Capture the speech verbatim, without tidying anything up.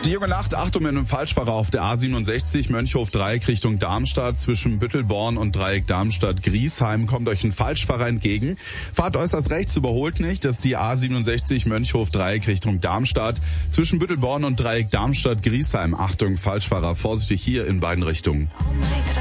Die junge Nacht, Achtung mit einem Falschfahrer auf der A siebenundsechzig, Mönchhof-Dreieck Richtung Darmstadt. Zwischen Büttelborn und Dreieck Darmstadt-Griesheim kommt euch ein Falschfahrer entgegen. Fahrt äußerst rechts, überholt nicht. Das ist die A siebenundsechzig, Mönchhof-Dreieck Richtung Darmstadt. Zwischen Büttelborn und Dreieck Darmstadt-Griesheim. Achtung, Falschfahrer, vorsichtig hier in beiden Richtungen.